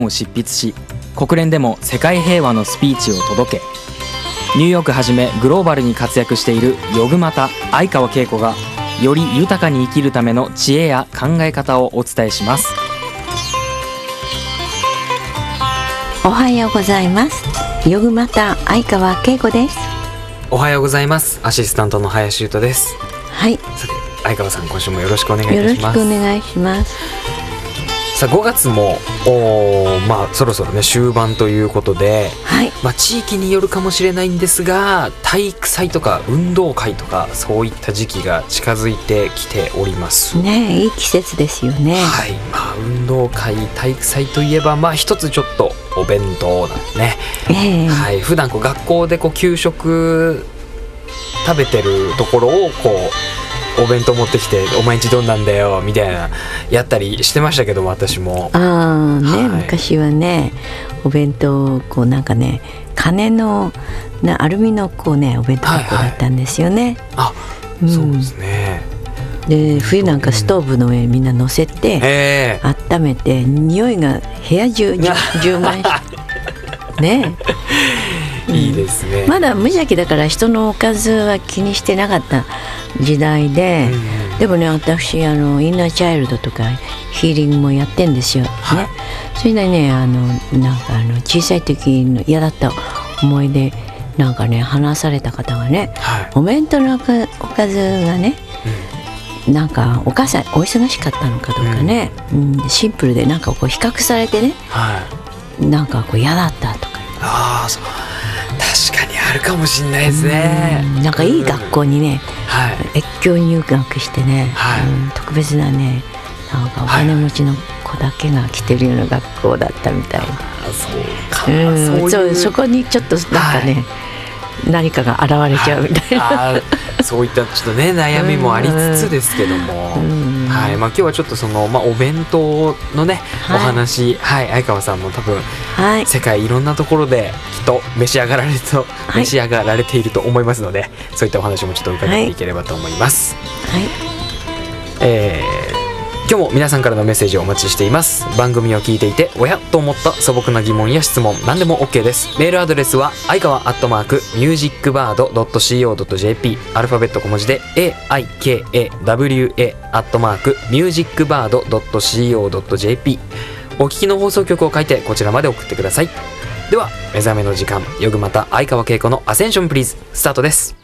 を執筆し、国連でも世界平和のスピーチを届け、ニューヨークはじめグローバルに活躍しているヨグマタ相川恵子が、より豊かに生きるための知恵や考え方をお伝えします。 おはようございます。ヨグマタ相川恵子です。 おはようございます。アシスタントの林優斗です。 はい。 さて相川さん、今週もよろしくお願いいたします。 よろしくお願いします。 さあ5月もそろそろね終盤ということで、 はい。 地域によるかもしれないんですが、体育祭とか運動会とかそういった時期が近づいてきておりますね。いい季節ですよね。 はい。運動会、体育祭といえば一つちょっとお弁当なんですね。はい。普段学校で給食食べてるところをお弁当持ってきて、お前んちどんなんだよみたいなやったりしてましたけど、私も昔はね、お弁当鐘のアルミのお弁当箱だったんですよね。 そうですね。 で冬なんかストーブの上にみんな乗せて温めて、匂いが部屋中に充満してね。 いいですね。 まだ無邪気だから人のおかずは気にしてなかった時代で、でもね、私インナーチャイルドとかヒーリングもやってんですよ、ね。それでね、小さい時の嫌だった思い出話された方がね、お弁当のおかずがね、お母さんお忙しかったのかどうかね、シンプルで比較されてね、嫌だったとか。 確かにあるかもしれないですね。 いい学校にね、越境入学してね、特別なね、お金持ちの子だけが来てるような学校だったみたいな。そこにちょっと何かが現れちゃうみたいな。 そういったちょっとね悩みもありつつですけども、今日はちょっとお弁当のねお話、相川さんも多分世界いろんなところできっと召し上がられていると思いますので、そういったお話もちょっと伺っていければと思います。今日も皆さんからのメッセージをお待ちしています。番組を聞いていておやと思った素朴な疑問や質問、何でも OK です。メールアドレスは相川@musicbird.co.jp、 アルファベット小文字で AIKAWA @musicbird.co.jp、 お聞きの放送局を書いてこちらまで送ってください。では目覚めの時間、ヨグマタ相川恵子のアセンションプリーズスタートです。